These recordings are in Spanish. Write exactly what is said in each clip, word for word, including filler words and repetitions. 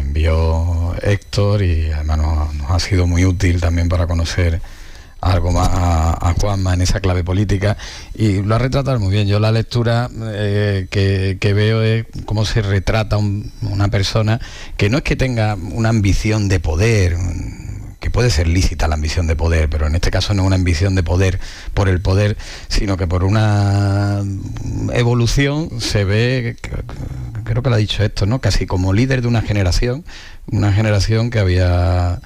envió Héctor, y además nos, nos ha sido muy útil también para conocer algo más a, a Juanma en esa clave política, y lo ha retratado muy bien. Yo la lectura eh, que, que veo es cómo se retrata un, una persona que no es que tenga una ambición de poder, que puede ser lícita la ambición de poder, pero en este caso no es una ambición de poder por el poder, sino que por una evolución se ve, creo que lo ha dicho esto, ¿no? Casi como líder de una generación, una generación que había...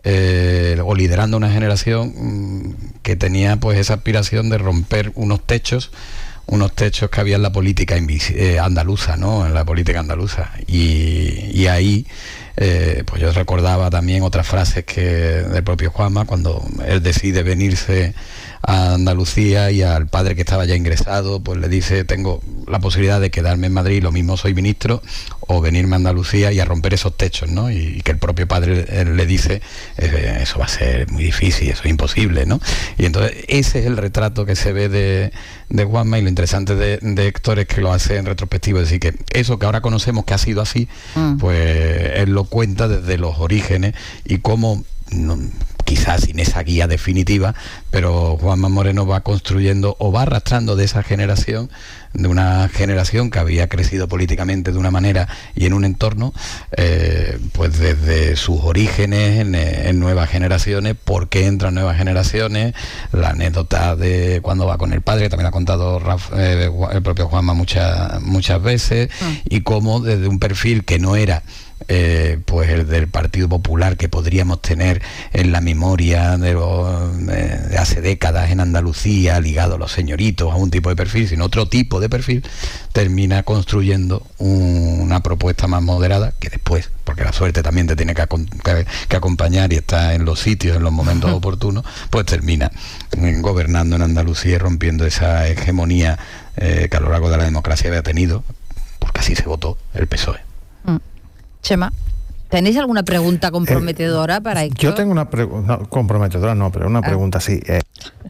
Eh, o liderando una generación mmm, que tenía pues esa aspiración de romper unos techos, unos techos que había en la política invis- eh, andaluza, ¿no? En la política andaluza. Y, y ahí, eh, pues yo recordaba también otras frases que del propio Juanma, cuando él decide venirse a Andalucía y al padre que estaba ya ingresado, pues le dice, tengo la posibilidad de quedarme en Madrid, lo mismo soy ministro, o venirme a Andalucía y a romper esos techos, ¿no? Y, y que el propio padre él le dice, eh, eso va a ser muy difícil, eso es imposible, ¿no? Y entonces ese es el retrato que se ve de, de Juanma, y lo interesante de, de Héctor es que lo hace en retrospectiva, es decir, que eso que ahora conocemos que ha sido así, mm. pues él lo cuenta desde los orígenes, y cómo... No, quizás sin esa guía definitiva, pero Juanma Moreno va construyendo o va arrastrando de esa generación, de una generación que había crecido políticamente de una manera y en un entorno, eh, pues desde sus orígenes en, en nuevas generaciones, por qué entran nuevas generaciones, la anécdota de cuando va con el padre, que también ha contado Rafa, eh, el propio Juanma muchas, muchas veces, mm. y cómo desde un perfil que no era Eh, pues el del Partido Popular que podríamos tener en la memoria de, los, de, de hace décadas en Andalucía, ligado a los señoritos, a un tipo de perfil, sino otro tipo de perfil, termina construyendo un, una propuesta más moderada, que después, porque la suerte también te tiene que, que, que acompañar y está en los sitios, en los momentos oportunos, pues termina gobernando en Andalucía y rompiendo esa hegemonía eh, que a lo largo de la democracia había tenido, porque así se votó el P S O E. Mm. Chema, ¿tenéis alguna pregunta comprometedora eh, para Héctor? Yo tengo una pregunta, no, comprometedora no, pero una ah. pregunta sí. Eh.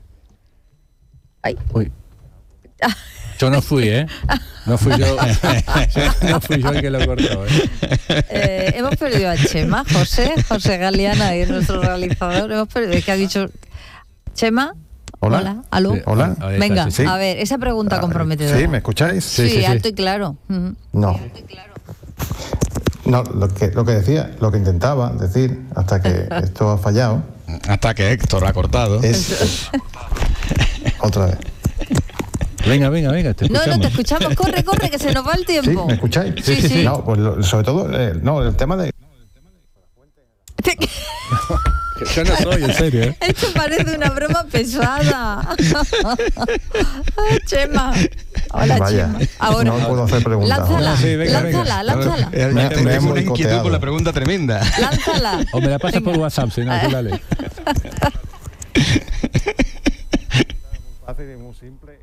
Ay. Uy. Yo no fui, ¿eh? No fui yo, no fui yo el que lo cortó, ¿eh? Eh, hemos perdido a Chema, José, José Galeana, y nuestro realizador. Hemos perdido, que ha dicho Chema. Hola. Hola. ¿Aló? Sí. Hola. Venga, sí. a ver, esa pregunta comprometedora. ¿Sí? ¿Me escucháis? Sí, sí, sí, sí. Alto y claro. Uh-huh. No. Alto y claro. No, lo que, lo que decía, lo que intentaba decir, hasta que esto ha fallado. Hasta que Héctor ha cortado. Es... Otra vez. Venga, venga, venga, te escuchamos. No, no, te escuchamos, corre, corre, que se nos va el tiempo. ¿Sí? ¿Me escucháis? Sí, sí. sí. No, pues lo, sobre todo, eh, no, el tema de... Yo no soy, en serio, ¿eh? Esto parece una broma pesada. Chema. Hola, Vaya, Chema. Ahora, no puedo hacer preguntas. Lánzala, sí, venga, lánzala, venga. lánzala. Me, me, me tengo una inquietud con la pregunta tremenda. Lánzala. O me la pasas por WhatsApp, si no, tú dale. Muy fácil y muy simple.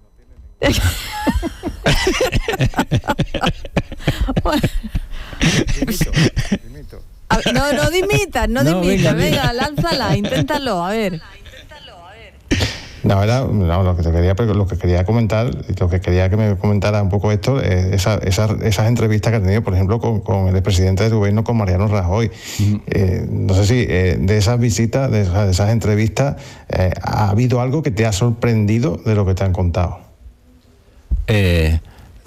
Bueno. Dimito, dimito. A, no, no dimitas, no, no dimitas, venga, venga, lánzala, inténtalo, a ver. No, era, no, lo que te quería, lo que quería comentar, lo que quería que me comentara un poco esto, eh, esa, esa, esas entrevistas que ha tenido, por ejemplo, con, con el expresidente del gobierno, con Mariano Rajoy. Uh-huh. Eh, no sé si eh, de esas visitas, de, de esas entrevistas, eh, ¿ha habido algo que te ha sorprendido de lo que te han contado? Eh,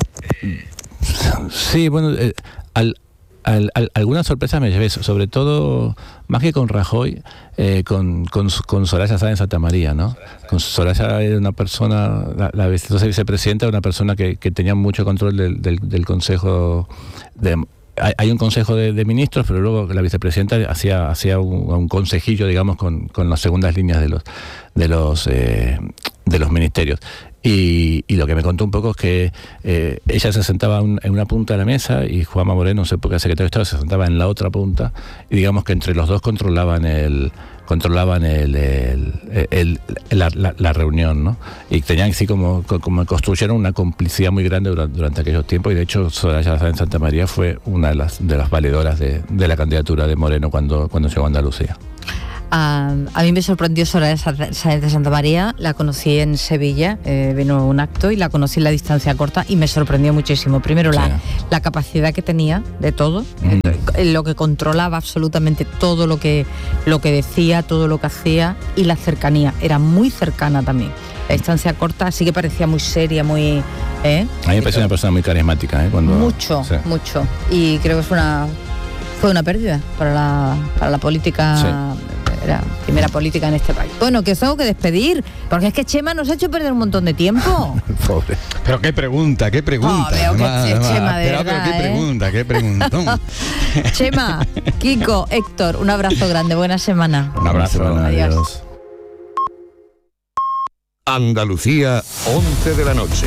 sí, bueno, eh, al Al, al, algunas sorpresas me llevé, sobre todo, más que con Rajoy, eh, con, con, con Soraya Sáenz de Santa María, ¿no? Con Soraya era una persona, la, la vicepresidenta, una persona que, que tenía mucho control del, del, del Consejo de... Hay, hay un Consejo de, de Ministros, pero luego la vicepresidenta hacía, hacía un, un consejillo, digamos, con, con las segundas líneas de los, de los, eh, de los ministerios. Y, y lo que me contó un poco es que eh, ella se sentaba un, en una punta de la mesa y Juanma Moreno, no sé por qué el secretario de Estado, se sentaba en la otra punta, y digamos que entre los dos controlaban el controlaban el, el, el, el la, la, la reunión, ¿no? Y tenían así como, como construyeron una complicidad muy grande durante, durante aquellos tiempos, y de hecho Soraya Sáenz de Santa María fue una de las de las valedoras de, de la candidatura de Moreno cuando, cuando llegó a Andalucía. A, a mí me sorprendió Soraya Sáenz de Santa María, la conocí en Sevilla, eh, vino a un acto y la conocí en la distancia corta y me sorprendió muchísimo. Primero, sí. la, la capacidad que tenía de todo, mm. eh, lo que controlaba absolutamente todo lo que, lo que decía, todo lo que hacía, y la cercanía, era muy cercana también. La distancia corta sí que parecía muy seria, muy... ¿eh? A mí me parece una persona muy carismática. ¿eh? Cuando, mucho, sí. mucho. Y creo que fue una, fue una pérdida para la, para la política... Sí. Era primera política en este país. Bueno, que os tengo que despedir, porque es que Chema nos ha hecho perder un montón de tiempo. Pobre. Pero qué pregunta, qué pregunta. Oh, veo que además, Chema, además, de pero, verdad, pero qué ¿eh? pregunta, qué preguntón. Chema, Kiko, Héctor, un abrazo grande, buena semana. Un abrazo, adiós. adiós. Andalucía, once de la noche.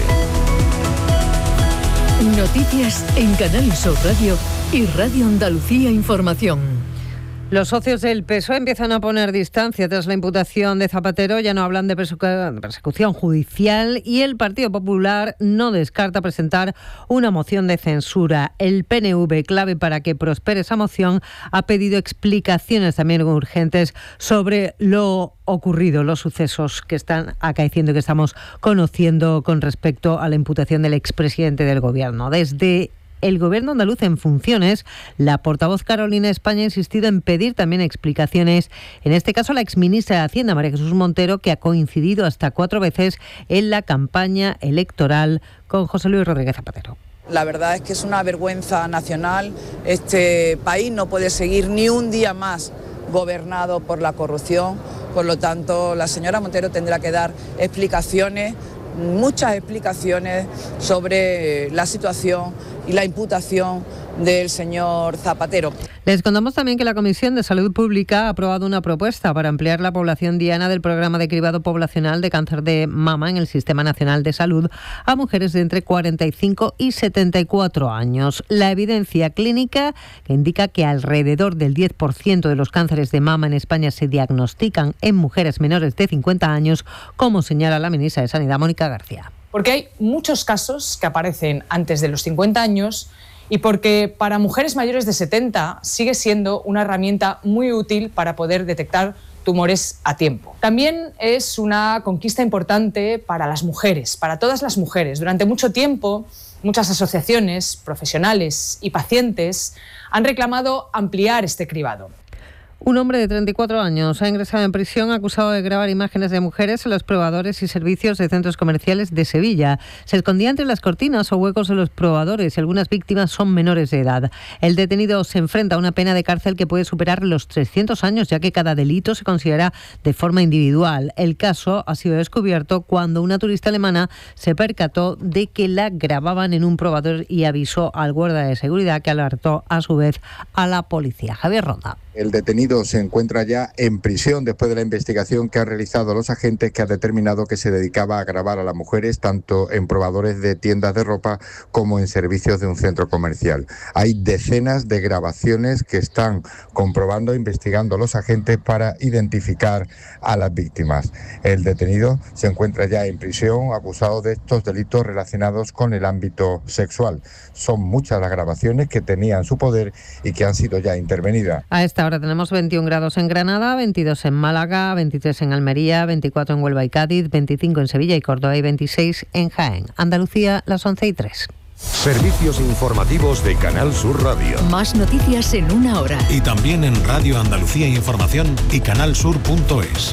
Noticias en Canal Sur Radio y Radio Andalucía Información. Los socios del P S O E empiezan a poner distancia tras la imputación de Zapatero, ya no hablan de persecución judicial, y el Partido Popular no descarta presentar una moción de censura. El P N V, clave para que prospere esa moción, ha pedido explicaciones también urgentes sobre lo ocurrido, los sucesos que están acaeciendo y que estamos conociendo con respecto a la imputación del expresidente del Gobierno. Desde el Gobierno andaluz en funciones, la portavoz Carolina España ha insistido en pedir también explicaciones, en este caso a la exministra de Hacienda, María Jesús Montero, que ha coincidido hasta cuatro veces en la campaña electoral con José Luis Rodríguez Zapatero. La verdad es que es una vergüenza nacional. Este país no puede seguir ni un día más gobernado por la corrupción. Por lo tanto, la señora Montero tendrá que dar explicaciones, muchas explicaciones sobre la situación y la imputación del señor Zapatero. Les contamos también que la Comisión de Salud Pública ha aprobado una propuesta para ampliar la población diana del programa de cribado poblacional de cáncer de mama en el Sistema Nacional de Salud a mujeres de entre cuarenta y cinco y setenta y cuatro años. La evidencia clínica que indica que alrededor del diez por ciento de los cánceres de mama en España se diagnostican en mujeres menores de cincuenta años, como señala la ministra de Sanidad, Mónica García. Porque hay muchos casos que aparecen antes de los cincuenta años y porque para mujeres mayores de setenta sigue siendo una herramienta muy útil para poder detectar tumores a tiempo. También es una conquista importante para las mujeres, para todas las mujeres. Durante mucho tiempo, muchas asociaciones, profesionales y pacientes han reclamado ampliar este cribado. Un hombre de treinta y cuatro años ha ingresado en prisión acusado de grabar imágenes de mujeres en los probadores y servicios de centros comerciales de Sevilla. Se escondía entre las cortinas o huecos de los probadores y algunas víctimas son menores de edad. El detenido se enfrenta a una pena de cárcel que puede superar los trescientos años, ya que cada delito se considera de forma individual. El caso ha sido descubierto cuando una turista alemana se percató de que la grababan en un probador y avisó al guardia de seguridad, que alertó a su vez a la policía. Javier Ronda. El detenido se encuentra ya en prisión después de la investigación que han realizado los agentes, que ha determinado que se dedicaba a grabar a las mujeres tanto en probadores de tiendas de ropa como en servicios de un centro comercial. Hay decenas de grabaciones que están comprobando, investigando los agentes para identificar a las víctimas. El detenido se encuentra ya en prisión acusado de estos delitos relacionados con el ámbito sexual. Son muchas las grabaciones que tenía en su poder y que han sido ya intervenidas. A esta hora tenemos veintiún grados en Granada, veintidós en Málaga, veintitrés en Almería, veinticuatro en Huelva y Cádiz, veinticinco en Sevilla y Córdoba y veintiséis en Jaén. Andalucía, las once y tres. Servicios informativos de Canal Sur Radio. Más noticias en una hora. Y también en Radio Andalucía Información y canalsur punto es.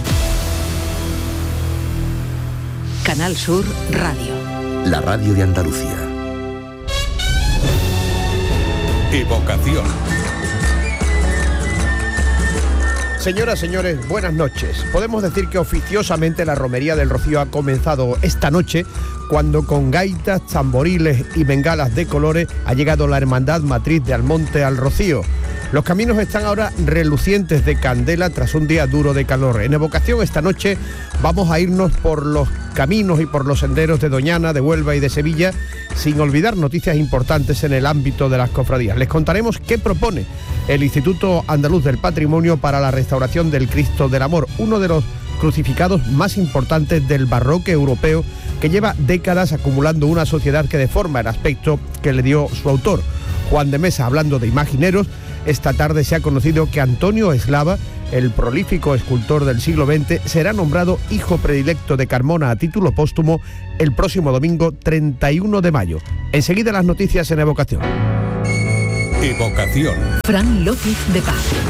Canal Sur Radio. La radio de Andalucía. Evocación. Señoras, señores, buenas noches. Podemos decir que oficiosamente la Romería del Rocío ha comenzado esta noche, cuando con gaitas, tamboriles y bengalas de colores ha llegado la Hermandad Matriz de Almonte al Rocío. Los caminos están ahora relucientes de candela tras un día duro de calor. En evocación esta noche vamos a irnos por los caminos y por los senderos de Doñana, de Huelva y de Sevilla, sin olvidar noticias importantes en el ámbito de las cofradías. Les contaremos qué propone el Instituto Andaluz del Patrimonio para la restauración del Cristo del Amor, uno de los crucificados más importantes del barroco europeo, que lleva décadas acumulando una sociedad que deforma el aspecto que le dio su autor. Juan de Mesa, hablando de imagineros, esta tarde se ha conocido que Antonio Eslava, el prolífico escultor del siglo veinte, será nombrado hijo predilecto de Carmona a título póstumo el próximo domingo treinta y uno de mayo. Enseguida las noticias en Evocación. Evocación. Fran López de Paz.